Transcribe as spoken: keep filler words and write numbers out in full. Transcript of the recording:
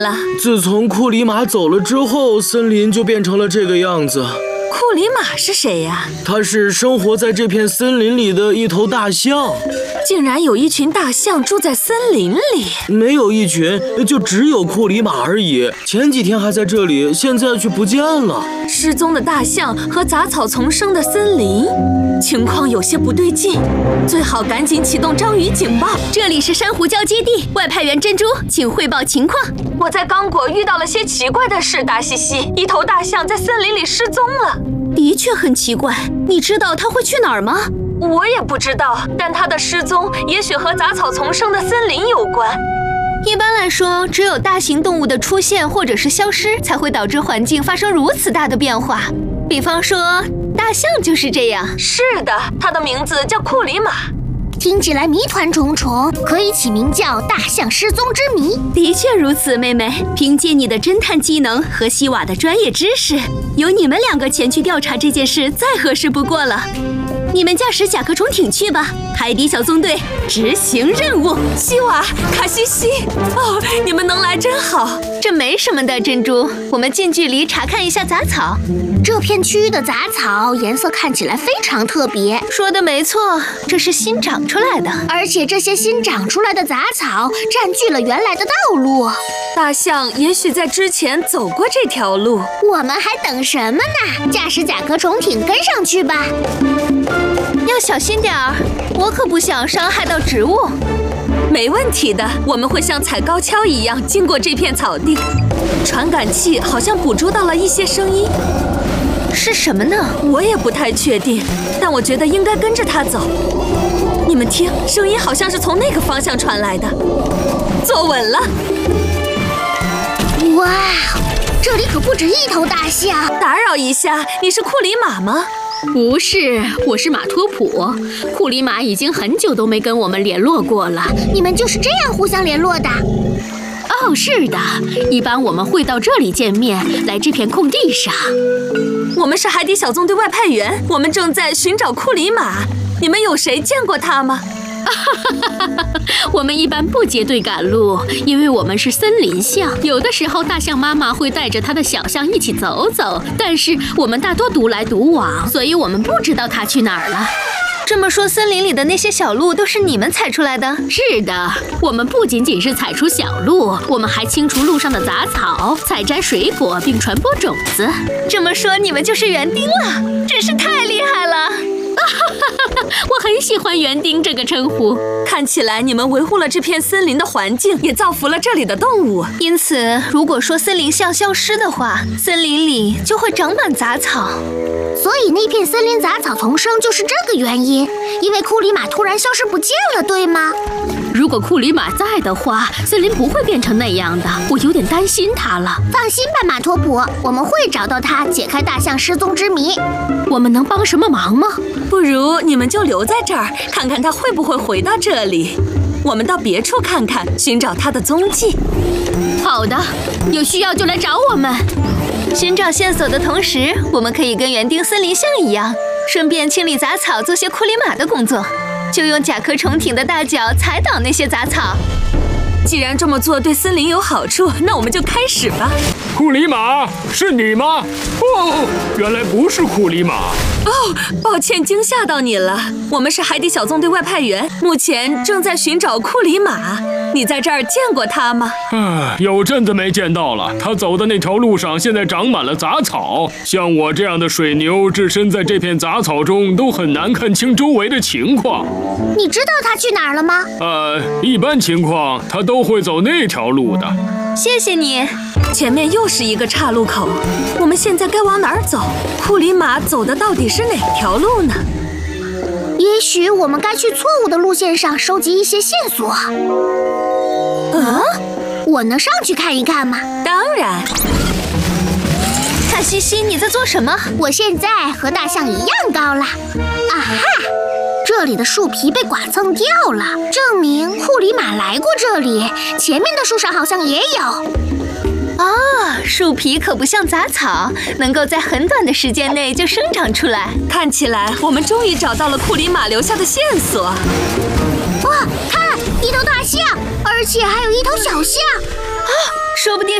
了。 自从库里马走了之后，森林就变成了这个样子。 库里马是谁呀？ 他是生活在这片森林里的一头大象。 竟然有一群大象住在森林里？ 没有一群，就只有库里马而已。前几天还在这里，现在却不见了。 失踪的大象和杂草丛生的森林，情况有些不对劲，最好赶紧启动章鱼警报。 这里是珊瑚礁基地，外派员珍珠，请汇报情况。 我在刚果遇到了些奇怪的事，达西西，一头大象在森林里失踪了。 的确很奇怪，你知道它会去哪儿吗？ 我也不知道，但它的失踪也许和杂草丛生的森林有关。 一般来说，只有大型动物的出现或者是消失，才会导致环境发生如此大的变化。比方说，大象就是这样。 是的，它的名字叫库里马。 听起来谜团重重，可以起名叫大象失踪之谜。 的确如此，妹妹。凭借你的侦探技能和西瓦的专业知识，由你们两个前去调查这件事再合适不过了。你们驾驶甲壳虫艇去吧，海底小纵队执行任务。 西瓦、卡西西，哦，你们能来真好。 这没什么的，珍珠。我们近距离查看一下杂草。 这片区域的杂草颜色看起来非常特别。 说的没错，这是新长出来的， 而且这些新长出来的杂草占据了原来的道路。 大象也许在之前走过这条路。 我们还等什么呢？驾驶甲壳虫艇跟上去吧。 要小心点儿，我可不想伤害到植物。 没问题的，我们会像踩高跷一样经过这片草地。传感器好像捕捉到了一些声音， 是什么呢？ 我也不太确定，但我觉得应该跟着它走。你们听，声音好像是从那个方向传来的。坐稳了。 哇，这里可不止一头大象。 打扰一下，你是库里马吗？ 不是，我是马托普。库里马已经很久都没跟我们联络过了。 你们就是这样互相联络的？ 哦，是的，一般我们会到这里见面，来这片空地上。 我们是海底小纵队外派员，我们正在寻找库里马。你们有谁见过他吗？ 我们一般不结队赶路，因为我们是森林象。有的时候，大象妈妈会带着它的小象一起走走，但是我们大多独来独往，所以我们不知道它去哪儿了。 这么说，森林里的那些小路都是你们踩出来的？ 是的，我们不仅仅是踩出小路，我们还清除路上的杂草，采摘水果，并传播种子。 这么说，你们就是园丁了，真是太厉害了！ 我很喜欢园丁这个称呼。 看起来你们维护了这片森林的环境，也造福了这里的动物。 因此，如果说森林象消失的话，森林里就会长满杂草。 所以那片森林杂草丛生就是这个原因，因为库里马突然消失不见了，对吗？ 如果库里马在的话，森林不会变成那样的。我有点担心他了。 放心吧，马托普，我们会找到他，解开大象失踪之谜。 我们能帮什么忙吗？ 不如你们就留在这儿，看看他会不会回到这里。我们到别处看看，寻找他的踪迹。 好的，有需要就来找我们。 寻找线索的同时，我们可以跟园丁森林象一样，顺便清理杂草，做些库里马的工作。就用甲壳虫艇的大脚踩倒那些杂草。既然这么做对森林有好处，那我们就开始吧。 库里马，是你吗？哦，原来不是库里马。 哦，抱歉惊吓到你了。我们是海底小纵队外派员，目前正在寻找库里马。你在这儿见过他吗？ 唉，有阵子没见到了。他走的那条路上现在长满了杂草，像我这样的水牛置身在这片杂草中，都很难看清周围的情况。 你知道他去哪儿了吗？ 呃，一般情况他都会走那条路的。 谢谢你。前面又是一个岔路口，我们现在该往哪儿走？库里马走的到底是哪条路呢？ 也许我们该去错误的路线上收集一些线索。 啊？ 我能上去看一看吗？ 当然。 卡西西，你在做什么？ 我现在和大象一样高了。啊哈！这里的树皮被剐蹭掉了，证明库里马来过这里。前面的树上好像也有。 啊，树皮可不像杂草，能够在很短的时间内就生长出来。 看起来我们终于找到了库里马留下的线索。 哇，看，一头大象，而且还有一头小象。 啊， 说不定